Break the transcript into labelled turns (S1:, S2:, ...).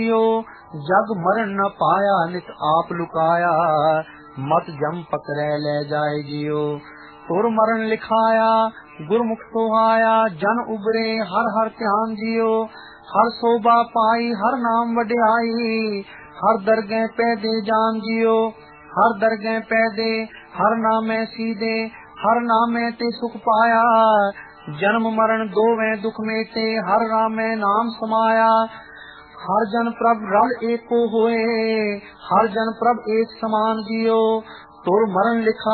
S1: जग मरण न पाया नित आप लुकाया, मत जम पकड़े ले जाए जियो। तुर मरण लिखाया गुरमुख सोहाया, जन उबरे हर हर ध्यान जियो। हर शोभा पाई हर नाम वड्याई, हर दरगह पैदे जान जियो। हर दरगह पैदे हर नामे सीधे, हर नामे ते सुख पाया। जन्म मरण दोवें दुख मेटे, हर रामे नाम समाया। हर जन प्रभ रल एको होए, हर जन प्रभ एक समान जियो। तुर मरण लिखा